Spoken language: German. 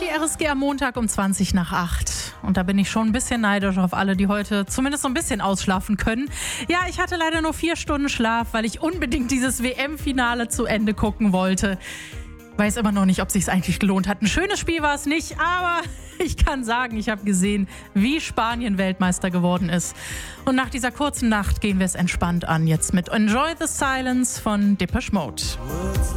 die RSG am Montag um 20:20. Und da bin ich schon ein bisschen neidisch auf alle, die heute zumindest so ein bisschen ausschlafen können. Ja, ich hatte leider nur 4 Stunden Schlaf, weil ich unbedingt dieses WM-Finale zu Ende gucken wollte. Weiß immer noch nicht, ob es sich eigentlich gelohnt hat. Ein schönes Spiel war es nicht, aber ich kann sagen, ich habe gesehen, wie Spanien Weltmeister geworden ist. Und nach dieser kurzen Nacht gehen wir es entspannt an. Jetzt mit Enjoy the Silence von Depeche Mode.